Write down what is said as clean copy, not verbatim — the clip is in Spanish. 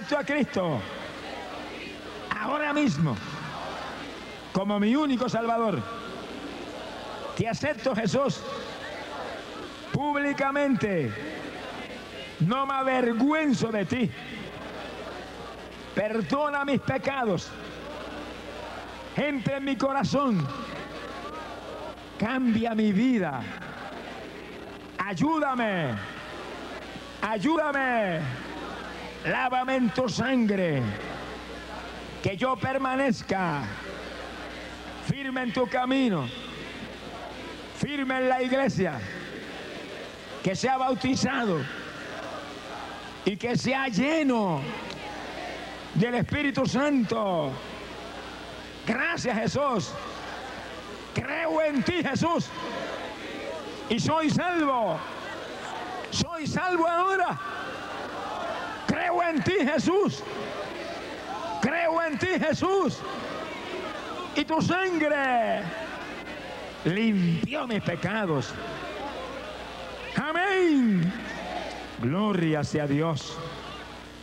acepto a Cristo ahora mismo como mi único Salvador. Te acepto, Jesús, públicamente. No me avergüenzo de ti. Perdona mis pecados. Entra en mi corazón. Cambia mi vida. Ayúdame. Ayúdame. Lávame en tu sangre. Que yo permanezca firme en tu camino. Firme en la iglesia. Que sea bautizado. Y que sea lleno del Espíritu Santo. Gracias, Jesús. Creo en ti, Jesús. Y soy salvo. Soy salvo ahora. Creo en ti, Jesús. Creo en ti, Jesús. Y tu sangre limpió mis pecados. Amén. Gloria sea a Dios.